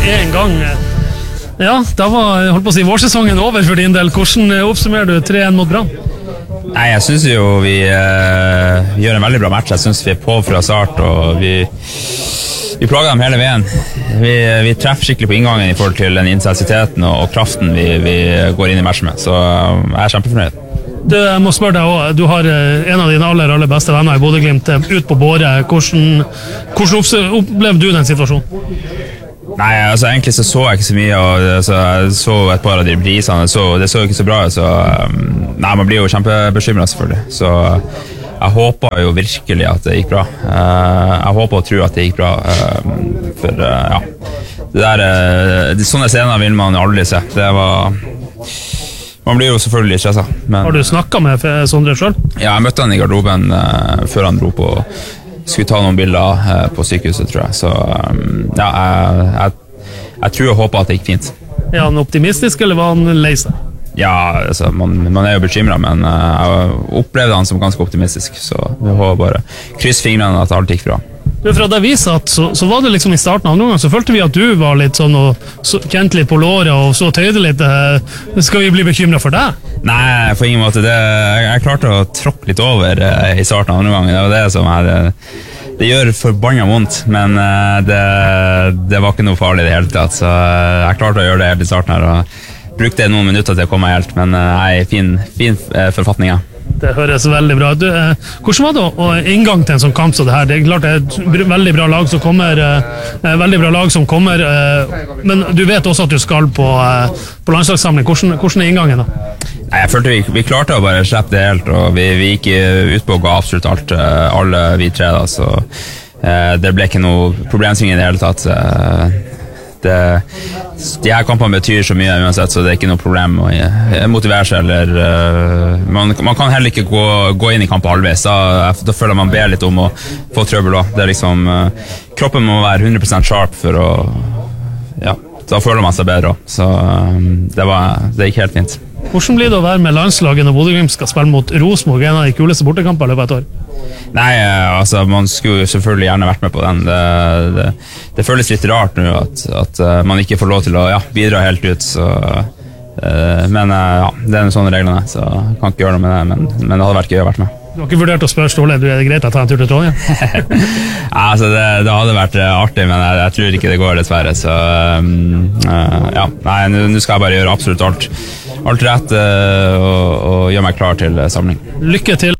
en gang. Ja, da var holdt på å si, vårsesongen over for din del. Hvordan oppsummerer du 3-1 mot Brann? Nei, jeg synes jo vi gjør en veldig bra match. Jeg synes vi på fra start, og vi plager dem hele veien. Vi treffer skikkelig på inngangen i forhold til den intensiteten og kraften vi går inn i matchen med. Så jeg kjempefornøyd. Jeg må spørre deg også, du har en av dine aller beste venner i Bodø-Glimt ut på båre. Hvordan opplevde du den situasjonen? Nei, altså egentlig så jeg ikke så mye, og jeg så et par av de brisene, det så ikke så bra, så nei, man blir jo kjempebekymret selvfølgelig, så jeg håper jo virkelig at det gikk bra. Jeg håper og tror at det gikk bra, for ja, sånne scener vil man aldri se. Man blir jo selvfølgelig stresset. Har du snakket med Sondre selv? Ja, jeg møtte han i garderoben før han dro på skulle ta noen bilder på sykehuset, tror jeg. Så ja, jeg tror og håper at det gikk fint. Er han optimistisk, eller var han lei seg? Ja, altså, man jo bekymret, men jeg opplevde han som ganske optimistisk, så vi håper bare kryss fingrene at alt gikk bra. Fra det vi satt, så var det liksom i starten av noen gang, så følte vi at du var litt sånn og kjente litt på låret og så tøyde litt. Skal vi bli bekymret for deg? Nei, på ingen måte. Jeg klarte å tråkke litt over i starten av noen gang. Det var det som det gjør forbannet vondt, men det var ikke noe farlig i det hele tatt, så jeg klarte å gjøre det helt i starten her, og brukte noen minutter til å komme helt, men fin forfatning, ja. Det høres veldig bra ut. Hvordan var det inngang til en sånn kamp som det her? Det er klart det er et veldig bra lag som kommer, men du vet også at du skal på landslagssamling. Hvordan er inngangen da? Nei, jeg følte vi klarte å bare slippe det helt, og vi gikk ut på å gå absolutt alt, alle vi tre da, så det ble ikke noe problemstilling i det hele tatt. De her kampene betyr så mye uansett, så det er ikke noe problem å motivere seg, eller man kan heller ikke gå inn i kampen halvveis, da føler man ber litt om å få trøbbel også. Det er liksom, kroppen må være 100% sharp for å, ja, da føler man seg bedre også. Så det gikk helt fint. Hvordan blir det å være med landslaget når Bodø-Glimt skal spille mot Rosenborg, en av de kuleste bortekampene i løpet av et år? Nei, altså man skulle selvfølgelig gjerne vært med på den. Det føles litt rart nå at man ikke får lov til å bidra helt ut, så, men ja, det er sånne reglene, så jeg kan ikke gjøre noe med det, men det hadde vært gøy å vært med. Du har ikke vurdert å spørre Ståle, er det greit å ta en tur til Trondheim? Altså det hadde vært artig, men jeg tror ikke det går dessverre, så ja, nei, nå skal jeg bare gjøre absolutt alt rett og gjøre meg klar til samling. Lykke til!